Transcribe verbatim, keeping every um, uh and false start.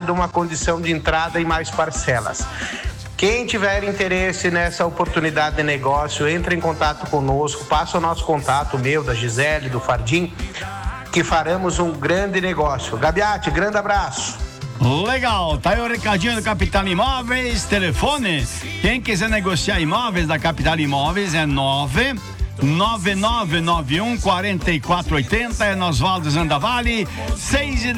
dada uma condição de entrada e mais parcelas. Quem tiver interesse nessa oportunidade de negócio, entre em contato conosco, passa o nosso contato, meu, da Gisele, do Fardim, que faremos um grande negócio. Gabiati, grande abraço. Legal, tá aí o recadinho do Capital Imóveis, telefone, quem quiser negociar imóveis da Capital Imóveis é nove nove nove nove um quatro quatro oito zero, é no Oswaldo Zandavale, seis e